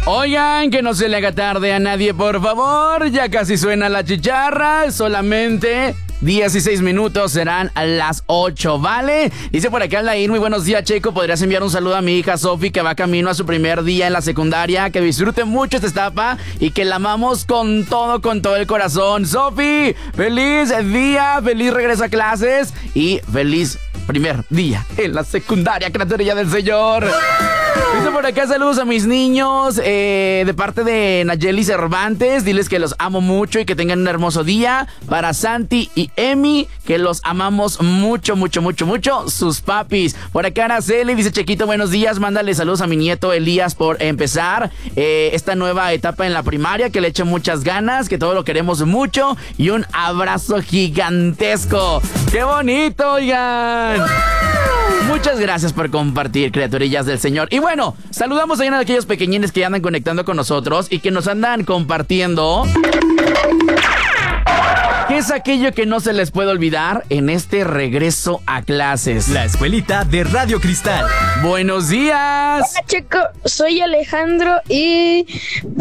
Oigan, que no se le haga tarde a nadie, por favor. Ya casi suena la chicharra. Solamente 16 minutos, serán a las 8, ¿vale? Dice por acá Alain, muy buenos días, Checo. ¿Podrías enviar un saludo a mi hija Sofi, que va camino a su primer día en la secundaria? Que disfrute mucho esta etapa y que la amamos con todo el corazón. Sofi, feliz día, feliz regreso a clases y feliz primer día en la secundaria, criatura del Señor. Dice por acá, saludos a mis niños de parte de Nayeli Cervantes. Diles que los amo mucho y que tengan un hermoso día. Para Santi y Emi, que los amamos mucho, sus papis. Por acá Araceli dice, Chequito, buenos días. Mándale saludos a mi nieto Elías por empezar esta nueva etapa en la primaria. Que le eche muchas ganas, que todos lo queremos mucho. Y un abrazo gigantesco. ¡Qué bonito, oigan! Muchas gracias por compartir, criaturillas del Señor. Y bueno, saludamos a uno de aquellos pequeñines que andan conectando con nosotros y que nos andan compartiendo ¿qué es aquello que no se les puede olvidar en este regreso a clases? La escuelita de Radio Cristal. Buenos días. Hola, Checo, soy Alejandro y